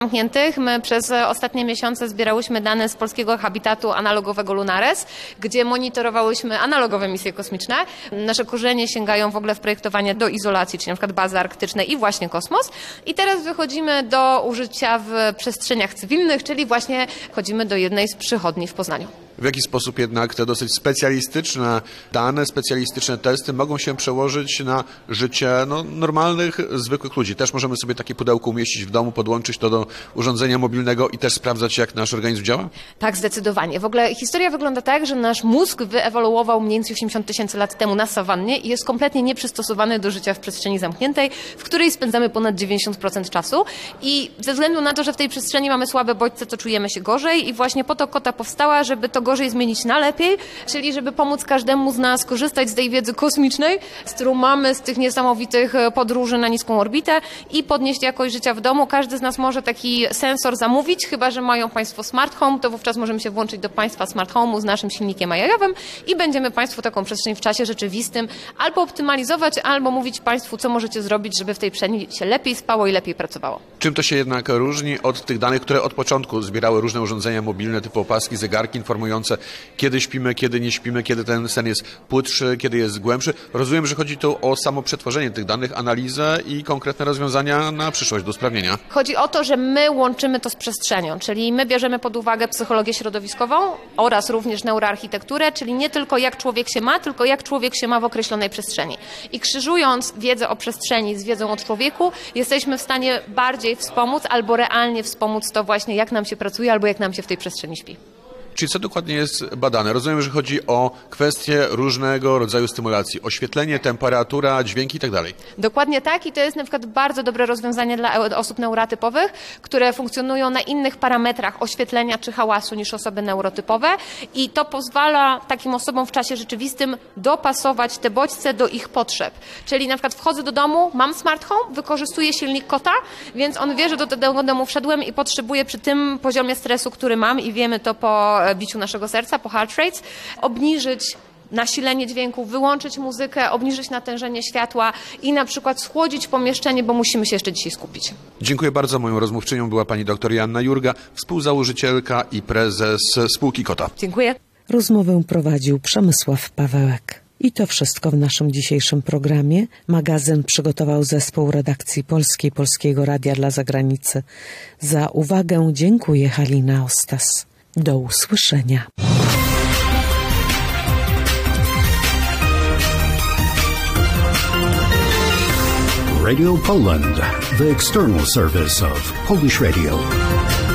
Zamkniętych. My przez ostatnie miesiące zbierałyśmy dane z polskiego habitatu analogowego Lunares, gdzie monitorowałyśmy analogowe misje kosmiczne. Nasze korzenie sięgają w ogóle w projektowanie do izolacji, czyli na przykład bazy arktyczne i właśnie kosmos. I teraz wychodzimy do użycia w przestrzeniach cywilnych, czyli właśnie chodzimy do jednej z przychodni w Poznaniu. W jaki sposób jednak te dosyć specjalistyczne dane, specjalistyczne testy mogą się przełożyć na życie normalnych, zwykłych ludzi? Też możemy sobie takie pudełko umieścić w domu, podłączyć to do urządzenia mobilnego i też sprawdzać, jak nasz organizm działa? Tak, zdecydowanie. W ogóle historia wygląda tak, że nasz mózg wyewoluował mniej więcej 80 000 lat temu na sawannie i jest kompletnie nieprzystosowany do życia w przestrzeni zamkniętej, w której spędzamy ponad 90% czasu. I ze względu na to, że w tej przestrzeni mamy słabe bodźce, to czujemy się gorzej i właśnie po to Kota powstała, żeby to gorzej zmienić na lepiej, czyli żeby pomóc każdemu z nas korzystać z tej wiedzy kosmicznej, z którą mamy z tych niesamowitych podróży na niską orbitę i podnieść jakość życia w domu. Każdy z nas może taki sensor zamówić, chyba że mają Państwo smart home, to wówczas możemy się włączyć do Państwa smart home'u z naszym silnikiem AI-owym i będziemy Państwu taką przestrzeń w czasie rzeczywistym albo optymalizować, albo mówić Państwu, co możecie zrobić, żeby w tej przestrzeni się lepiej spało i lepiej pracowało. Czym to się jednak różni od tych danych, które od początku zbierały różne urządzenia mobilne typu opaski, zegarki informujące, kiedy śpimy, kiedy nie śpimy, kiedy ten sen jest płytszy, kiedy jest głębszy? Rozumiem, że chodzi tu o samo przetworzenie tych danych, analizę i konkretne rozwiązania na przyszłość do usprawnienia. Chodzi o to, że my łączymy to z przestrzenią, czyli my bierzemy pod uwagę psychologię środowiskową oraz również neuroarchitekturę, czyli nie tylko jak człowiek się ma, tylko jak człowiek się ma w określonej przestrzeni. I krzyżując wiedzę o przestrzeni z wiedzą o człowieku, jesteśmy w stanie bardziej wspomóc albo realnie wspomóc to właśnie, jak nam się pracuje albo jak nam się w tej przestrzeni śpi. Czyli co dokładnie jest badane? Rozumiem, że chodzi o kwestie różnego rodzaju stymulacji. Oświetlenie, temperatura, dźwięki i tak dalej. Dokładnie tak i to jest na przykład bardzo dobre rozwiązanie dla osób neurotypowych, które funkcjonują na innych parametrach oświetlenia czy hałasu niż osoby neurotypowe i to pozwala takim osobom w czasie rzeczywistym dopasować te bodźce do ich potrzeb. Czyli na przykład wchodzę do domu, mam smart home, wykorzystuję silnik Kota, więc on wie, że do tego domu wszedłem i potrzebuję przy tym poziomie stresu, który mam i wiemy to po biciu naszego serca, po heart rates, obniżyć nasilenie dźwięku, wyłączyć muzykę, obniżyć natężenie światła i na przykład schłodzić pomieszczenie, bo musimy się jeszcze dzisiaj skupić. Dziękuję bardzo. Moją rozmówczynią była pani dr Joanna Jurga, współzałożycielka i prezes spółki Kota. Dziękuję. Rozmowę prowadził Przemysław Pawełek. I to wszystko w naszym dzisiejszym programie. Magazyn przygotował zespół redakcji polskiej Polskiego Radia dla Zagranicy. Za uwagę dziękuję Halina Ostas. Do usłyszenia. Radio Poland, the external service of Polish Radio.